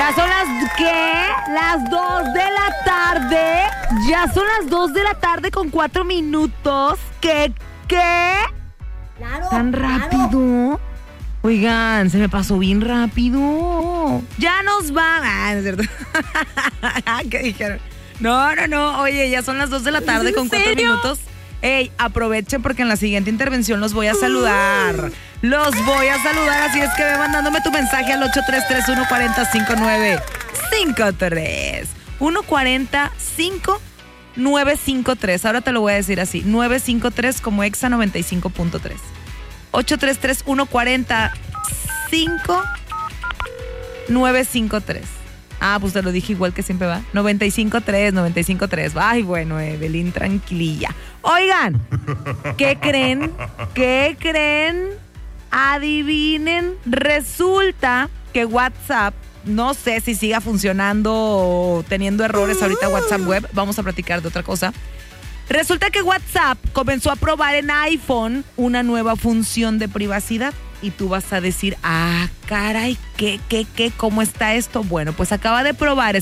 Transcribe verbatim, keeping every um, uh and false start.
Ya son las, ¿qué? Las dos de la tarde. Ya son las dos de la tarde con cuatro minutos. ¿Qué? ¿Qué? Claro. ¿Tan rápido? Claro. Oigan, se me pasó bien rápido. Ya nos va. Ah, no es cierto. ¿Qué dijeron? No, no, no. Oye, ya son las dos de la tarde con cuatro minutos. Ey, aprovechen porque en la siguiente intervención los voy a saludar. Los voy a saludar, así es que ve mandándome tu mensaje al ocho tres tres, uno cuatro cero, cinco nueve cinco tres. uno cuatro cero, cinco nueve cinco tres. Ahora te lo voy a decir así. nueve cinco tres como Exa noventa y cinco punto tres. ocho tres tres, uno cuatro cero, cinco nueve cinco tres. Ah, pues te lo dije igual que siempre va. noventa y cinco tres, noventa y cinco tres. Ay, bueno, Evelyn, tranquililla. Oigan, ¿qué creen? ¿Qué creen? Adivinen. Resulta que WhatsApp, no sé si siga funcionando o teniendo errores ahorita WhatsApp Web. Vamos a platicar de otra cosa. Resulta que WhatsApp comenzó a probar en iPhone una nueva función de privacidad. Y tú vas a decir, ah, caray, ¿qué, qué, qué? ¿Cómo está esto? Bueno, pues acaba de probar